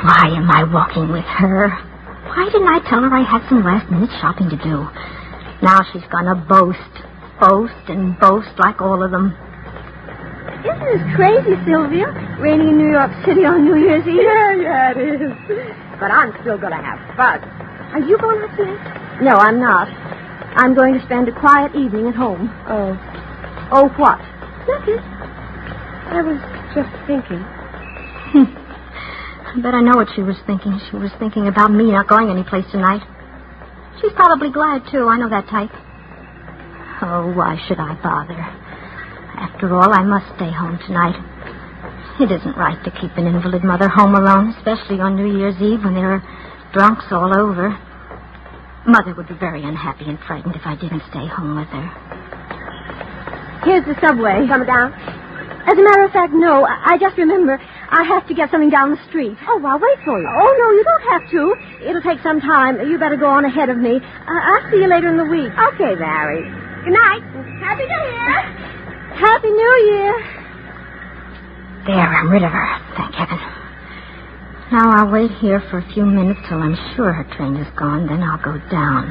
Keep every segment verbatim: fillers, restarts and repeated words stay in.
Why am I walking with her? Why didn't I tell her I had some last-minute shopping to do? Now she's gonna boast, boast and boast like all of them. Isn't this crazy, Sylvia? Raining in New York City on New Year's Eve? Yeah, yeah, it is. But I'm still going to have fun. Are you going out tonight? No, I'm not. I'm going to spend a quiet evening at home. Oh. Oh, what? Nothing. I was just thinking. I bet I know what she was thinking. She was thinking about me not going anyplace tonight. She's probably glad, too. I know that type. Oh, why should I bother? After all, I must stay home tonight. It isn't right to keep an invalid mother home alone, especially on New Year's Eve when there are drunks all over. Mother would be very unhappy and frightened if I didn't stay home with her. Here's the subway. Coming down? As a matter of fact, no. I, I just remember I have to get something down the street. Oh, I'll wait for you. Oh, no, you don't have to. It'll take some time. You better go on ahead of me. Uh, I'll see you later in the week. Okay, Mary. Good night. Happy New Year. Happy New Year. There, I'm rid of her. Thank heaven. Now I'll wait here for a few minutes till I'm sure her train is gone. Then I'll go down.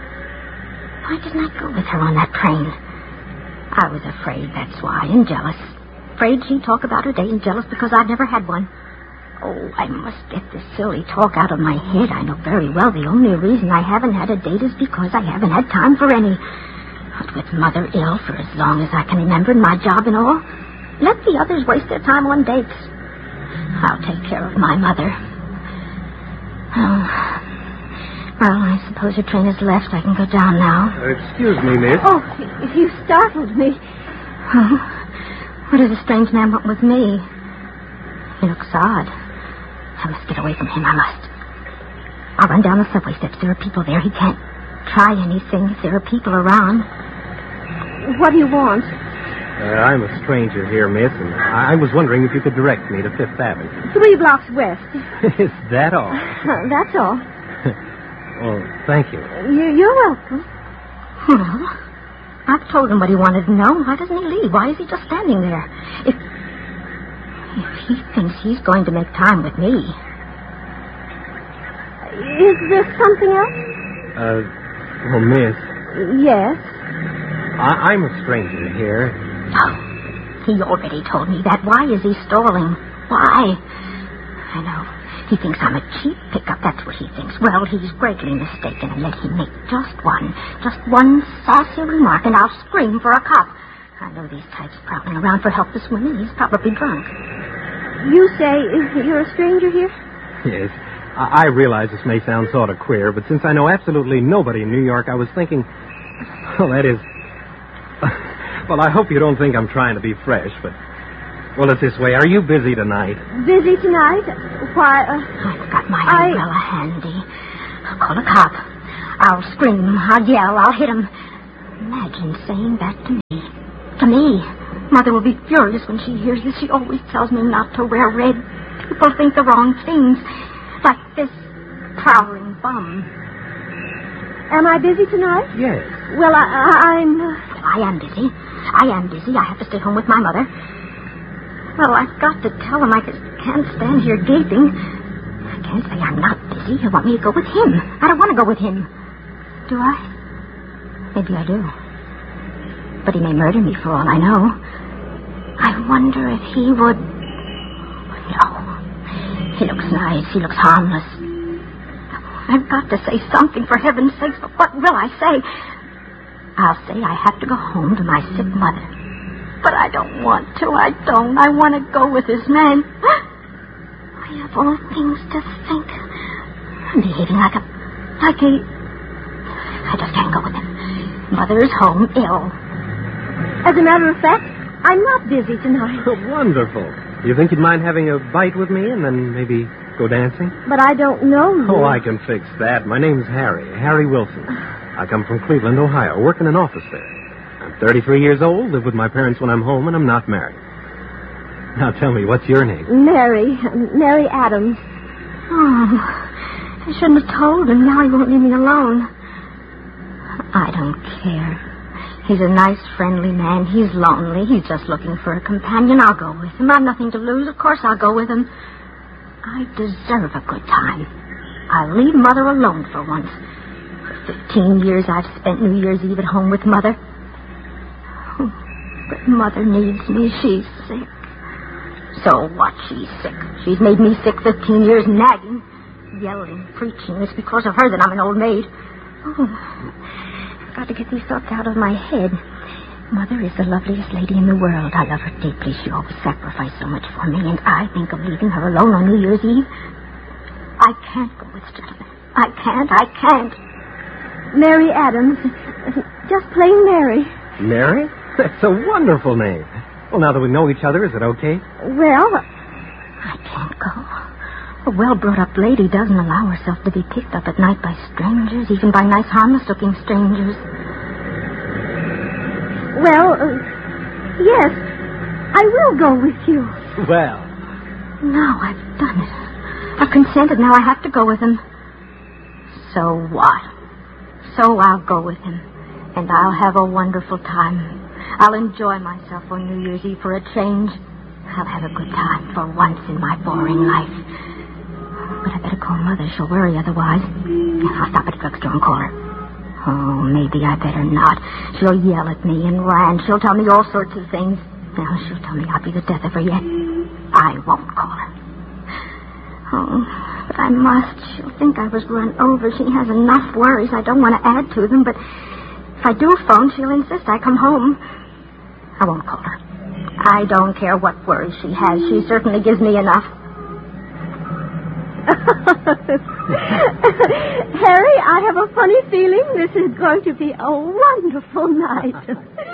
Why didn't I go with her on that train? I was afraid, that's why, and jealous. Afraid she'd talk about her date and jealous because I'd never had one. Oh, I must get this silly talk out of my head. I know very well the only reason I haven't had a date is because I haven't had time for any. But with Mother ill for as long as I can remember and my job and all, let the others waste their time on dates. I'll take care of my mother. Oh, well, I suppose your train has left. I can go down now. Uh, excuse me, miss. Oh, you startled me. Oh, what does the strange man want with me? He looks odd. I must get away from him, I must. I'll run down the subway steps. There are people there. He can't try anything if there are people around. What do you want? Uh, I'm a stranger here, miss, and I was wondering if you could direct me to Fifth Avenue. Three blocks west. Is that all? That's all. Well, thank you. you. You're welcome. Well, I've told him what he wanted to know. Why doesn't he leave? Why is he just standing there? If, if he thinks he's going to make time with me. Is there something else? Uh, well, miss. Yes. I- I'm a stranger here. Oh, he already told me that. Why is he stalling? Why? I know. He thinks I'm a cheap pickup. That's what he thinks. Well, he's greatly mistaken. And let him make just one, just one sassy remark, and I'll scream for a cop. I know these types prowling around for helpless women. He's probably drunk. You say you're a stranger here? Yes. I, I realize this may sound sort of queer, but since I know absolutely nobody in New York, I was thinking... Well, that is... Well, I hope you don't think I'm trying to be fresh, but... Well, it's this way. Are you busy tonight? Busy tonight? Why, uh... I've got my I... umbrella handy. I'll call a cop. I'll scream. I'll yell. I'll hit him. Imagine saying that to me. To me. Mother will be furious when she hears this. She always tells me not to wear red. People think the wrong things. Like this prowling bum. Am I busy tonight? Yes. Well, I, I, I'm... Uh... I am busy. I am busy. I have to stay home with my mother. Well, I've got to tell him I just can't stand here gaping. I can't say I'm not busy. He'll want me to go with him. I don't want to go with him. Do I? Maybe I do. But he may murder me for all I know. I wonder if he would... No. He looks nice. He looks harmless. I've got to say something, for heaven's sakes, but what will I say? I'll say I have to go home to my sick mother. But I don't want to. I don't. I want to go with this man. I have all things to think. I'm behaving like a... Like a... I just can't go with him. Mother is home, ill. As a matter of fact, I'm not busy tonight. Oh, wonderful. You think you'd mind having a bite with me and then maybe go dancing? But I don't know you. Oh, I can fix that. My name's Harry. Harry Wilson. I come from Cleveland, Ohio. Work in an office there. I'm thirty-three years old, live with my parents when I'm home, and I'm not married. Now tell me, what's your name? Mary. Mary Adams. Oh, I shouldn't have told him. Now he won't leave me alone. I don't care. He's a nice, friendly man. He's lonely. He's just looking for a companion. I'll go with him. I've nothing to lose. Of course I'll go with him. I deserve a good time. I'll leave Mother alone for once. For fifteen years I've spent New Year's Eve at home with Mother. Oh, but Mother needs me. She's sick. So what? She's sick. She's made me sick fifteen years, nagging, yelling, preaching. It's because of her that I'm an old maid. Oh, I've got to get these thoughts out of my head. Mother is the loveliest lady in the world. I love her deeply. She always sacrificed so much for me, and I think of leaving her alone on New Year's Eve. I can't go with gentlemen. I can't. I can't. Mary Adams. Just plain Mary. Mary? That's a wonderful name. Well, now that we know each other, is it okay? Well, I can't go. A well-brought-up lady doesn't allow herself to be picked up at night by strangers, even by nice, harmless-looking strangers. well, uh, yes, I will go with you. Well. No, I've done it. I've consented. Now I have to go with him. So what? So I'll go with him. And I'll have a wonderful time. I'll enjoy myself on New Year's Eve for a change. I'll have a good time for once in my boring life. But I better call Mother. She'll worry otherwise. I'll stop at the drugstore and call her. Oh, maybe I better not. She'll yell at me and rant. She'll tell me all sorts of things. Now, she'll tell me I'll be the death of her yet. I won't call her. Oh, but I must. She'll think I was run over. She has enough worries. I don't want to add to them, but if I do phone, she'll insist I come home. I won't call her. I don't care what worries she has. She certainly gives me enough. Harry, I have a funny feeling this is going to be a wonderful night.